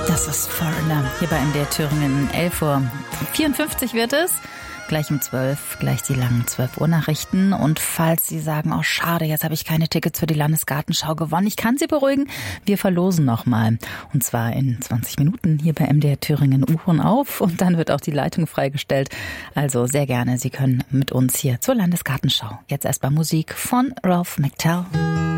Das ist Foreigner. Hier bei MDR Thüringen 11:54 Uhr wird es. Gleich um 12, gleich die langen 12 Uhr Nachrichten. Und falls Sie sagen, oh schade, jetzt habe ich keine Tickets für die Landesgartenschau gewonnen, ich kann Sie beruhigen, wir verlosen nochmal. Und zwar in 20 Minuten hier bei MDR Thüringen Uhren auf und dann wird auch die Leitung freigestellt. Also sehr gerne, Sie können mit uns hier zur Landesgartenschau. Jetzt erstmal Musik von Ralph McTell.